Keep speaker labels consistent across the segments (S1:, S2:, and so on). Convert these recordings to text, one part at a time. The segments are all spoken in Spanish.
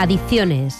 S1: Adicciones.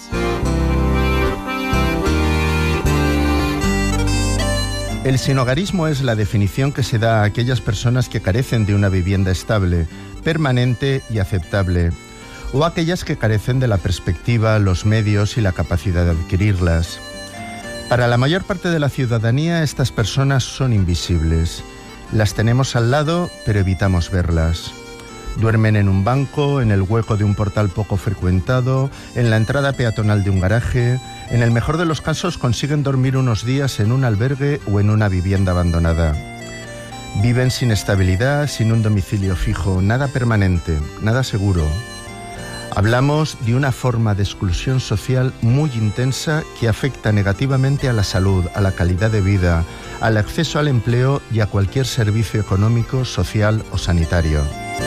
S2: El sinhogarismo es la definición que se da a aquellas personas que carecen de una vivienda estable, permanente y aceptable, o aquellas que carecen de la perspectiva, los medios y la capacidad de adquirirlas. Para la mayor parte de la ciudadanía, estas personas son invisibles. Las tenemos al lado, pero evitamos verlas. Duermen en un banco, en el hueco de un portal poco frecuentado, en la entrada peatonal de un garaje. En el mejor de los casos consiguen dormir unos días en un albergue o en una vivienda abandonada. Viven sin estabilidad, sin un domicilio fijo, nada permanente, nada seguro. Hablamos de una forma de exclusión social muy intensa que afecta negativamente a la salud, a la calidad de vida, al acceso al empleo y a cualquier servicio económico, social o sanitario.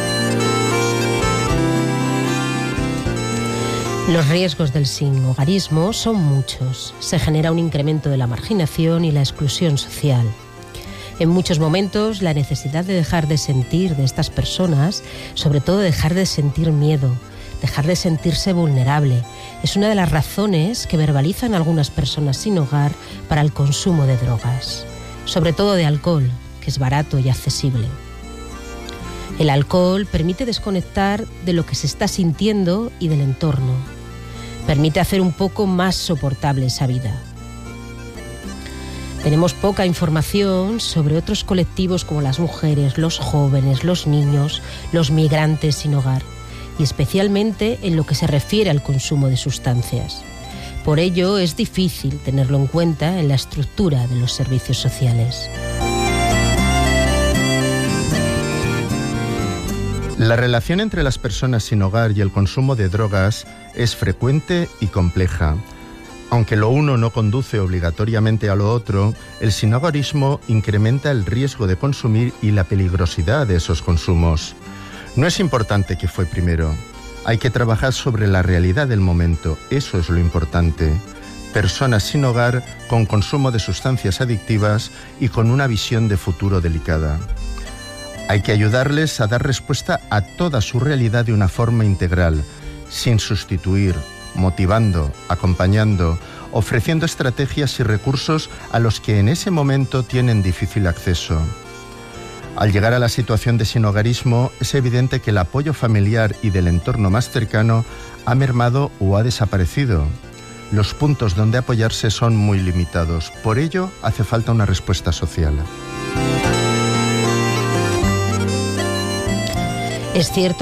S1: Los riesgos del sinhogarismo son muchos. Se genera un incremento de la marginación y la exclusión social. En muchos momentos, la necesidad de dejar de sentir de estas personas, sobre todo dejar de sentir miedo, dejar de sentirse vulnerable, es una de las razones que verbalizan algunas personas sin hogar para el consumo de drogas, sobre todo de alcohol, que es barato y accesible. El alcohol permite desconectar de lo que se está sintiendo y del entorno. Permite hacer un poco más soportable esa vida. Tenemos poca información sobre otros colectivos como las mujeres, los jóvenes, los niños, los migrantes sin hogar, y especialmente en lo que se refiere al consumo de sustancias. Por ello, es difícil tenerlo en cuenta en la estructura de los servicios sociales.
S2: La relación entre las personas sin hogar y el consumo de drogas es frecuente y compleja. Aunque lo uno no conduce obligatoriamente a lo otro, el sinhogarismo incrementa el riesgo de consumir y la peligrosidad de esos consumos. No es importante qué fue primero. Hay que trabajar sobre la realidad del momento. Eso es lo importante. Personas sin hogar con consumo de sustancias adictivas y con una visión de futuro delicada. Hay que ayudarles a dar respuesta a toda su realidad de una forma integral, sin sustituir, motivando, acompañando, ofreciendo estrategias y recursos a los que en ese momento tienen difícil acceso. Al llegar a la situación de sinhogarismo, es evidente que el apoyo familiar y del entorno más cercano ha mermado o ha desaparecido. Los puntos donde apoyarse son muy limitados. Por ello, hace falta una respuesta social.
S1: Es cierto